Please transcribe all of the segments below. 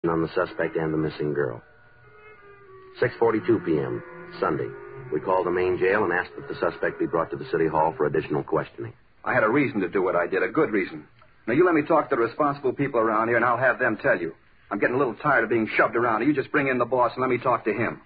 on the suspect and the missing girl. 6:42 p.m., Sunday. We called the main jail and asked that the suspect be brought to the city hall for additional questioning. I had a reason to do what I did, a good reason. Now, you let me talk to the responsible people around here, and I'll have them tell you. I'm getting a little tired of being shoved around. You just bring in the boss and let me talk to him.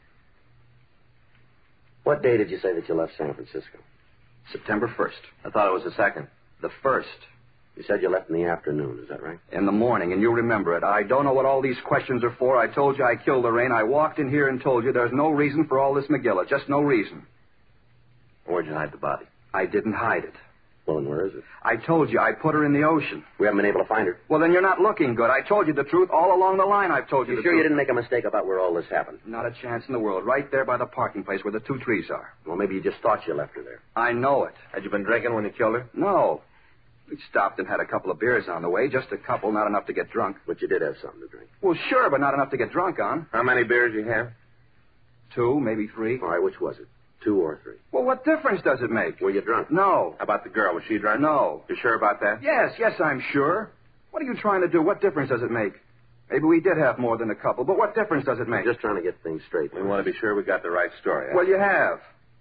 What day did you say that you left San Francisco? September 1st. I thought it was the 2nd. The 1st. You said you left in the afternoon, is that right? In the morning, and you remember it. I don't know what all these questions are for. I told you I killed Lorraine. I walked in here and told you there's no reason for all this McGilla. Just no reason. Where'd you hide the body? I didn't hide it. Well, then where is it? I told you I put her in the ocean. We haven't been able to find her. Well, then you're not looking good. I told you the truth all along the line. I've told you the truth. You sure you didn't make a mistake about where all this happened? Not a chance in the world. Right there by the parking place where the 2 trees are. Well, maybe you just thought you left her there. I know it. Had you been drinking when you killed her? No. We stopped and had a couple of beers on the way. Just a couple, not enough to get drunk. But you did have something to drink. Well, sure, but not enough to get drunk on. How many beers you have? 2, maybe 3. All right, which was it? 2 or 3? Well, what difference does it make? Were you drunk? No. How about the girl? Was she drunk? No. You sure about that? Yes, I'm sure. What are you trying to do? What difference does it make? Maybe we did have more than a couple, but what difference does it make? I'm just trying to get things straight. We want to be sure we got the right story. Well, you have.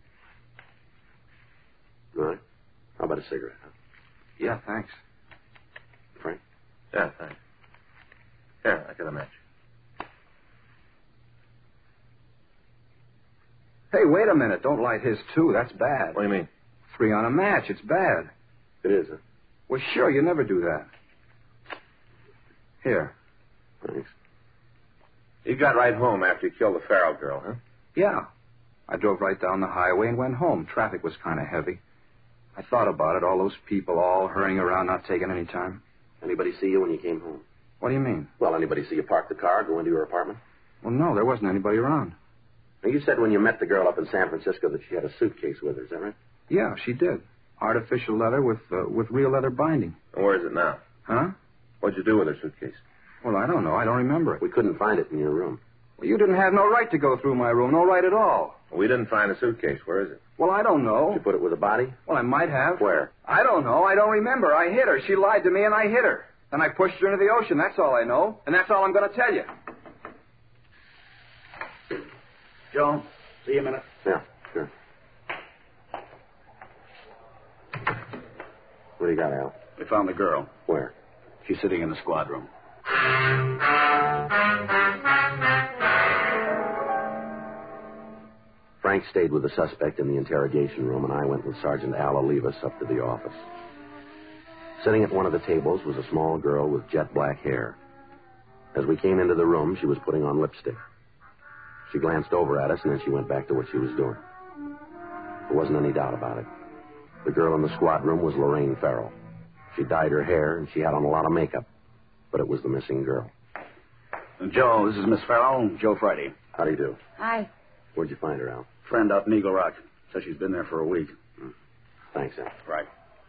All right. How about a cigarette, huh? Yeah, thanks. Frank? Yeah, thanks. Here, I got a match. Hey, wait a minute. Don't light his, too. That's bad. What do you mean? 3 on a match. It's bad. It is, huh? Well, sure, you never do that. Here. Thanks. You got right home after you killed the Farrell girl, huh? Yeah. I drove right down the highway and went home. Traffic was kind of heavy. I thought about it, all those people all hurrying around, not taking any time. Anybody see you when you came home? What do you mean? Well, anybody see you park the car, go into your apartment? Well, no, there wasn't anybody around. Now, you said when you met the girl up in San Francisco that she had a suitcase with her, is that right? Yeah, she did. Artificial leather with real leather binding. And where is it now? Huh? What'd you do with her suitcase? Well, I don't know. I don't remember it. We couldn't find it in your room. Well, you didn't have no right to go through my room. No right at all. We didn't find a suitcase. Where is it? Well, I don't know. Did you put it with a body? Well, I might have. Where? I don't know. I don't remember. I hit her. She lied to me, and I hit her. Then I pushed her into the ocean. That's all I know. And that's all I'm going to tell you. Joe, see you a minute. Yeah, sure. What do you got, Al? We found the girl. Where? She's sitting in the squad room. Frank stayed with the suspect in the interrogation room, and I went with Sergeant Al Olivas up to the office. Sitting at one of the tables was a small girl with jet black hair. As we came into the room, she was putting on lipstick. She glanced over at us, and then she went back to what she was doing. There wasn't any doubt about it. The girl in the squad room was Lorraine Farrell. She dyed her hair, and she had on a lot of makeup, but it was the missing girl. Joe, this is Miss Farrell, Joe Friday. How do you do? Hi. Where'd you find her, Al? Friend up in Eagle Rock. Says she's been there for a week. Thanks, Al. Right.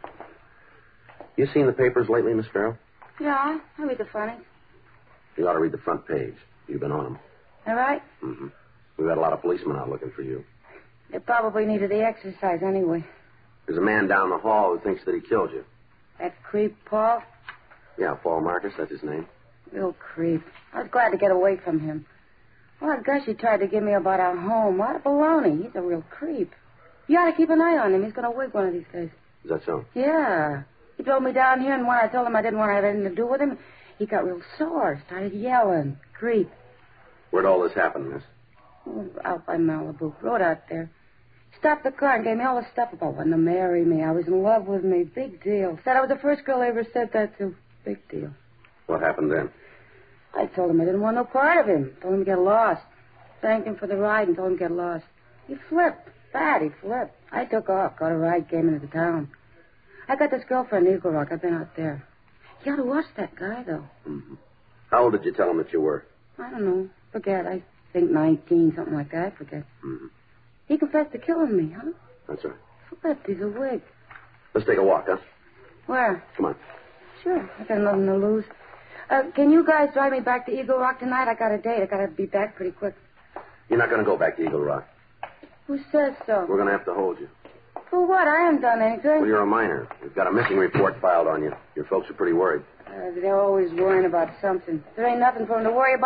You seen the papers lately, Miss Farrell? Yeah, I read the funny. You ought to read the front page. You've been on them. All right? Mm-hmm. We've had a lot of policemen out looking for you. They probably needed the exercise anyway. There's a man down the hall who thinks that he killed you. That creep, Paul? Yeah, Paul Marcus, that's his name. Real creep. I was glad to get away from him. Well, gosh, he tried to give me about our home. What a baloney. He's a real creep. You ought to keep an eye on him. He's going to wig one of these days. Is that so? Yeah. He drove me down here, and when I told him I didn't want to have anything to do with him, he got real sore, started yelling. Creep. Where'd all this happen, miss? Oh, out by Malibu. Road out there. Stopped the car and gave me all the stuff about wanting to marry me. I was in love with me. Big deal. Said I was the first girl I ever said that to. Big deal. What happened then? I told him I didn't want no part of him. Told him to get lost. Thanked him for the ride and told him to get lost. He flipped. Bad, he flipped. I took off, got a ride, came into the town. I got this girlfriend in Eagle Rock. I've been out there. You ought to watch that guy, though. Mm-hmm. How old did you tell him that you were? I don't know. Forget. I think 19, something like that. Forget. Mm-hmm. He confessed to killing me, huh? That's right. Flipped. He's a wig. Let's take a walk, huh? Where? Come on. Sure. I got nothing to lose. Can you guys drive me back to Eagle Rock tonight? I got a date. I got to be back pretty quick. You're not going to go back to Eagle Rock. Who says so? We're going to have to hold you. For what? I haven't done anything. Well, you're a minor. We've got a missing report filed on you. Your folks are pretty worried. They're always worrying about something. There ain't nothing for them to worry about.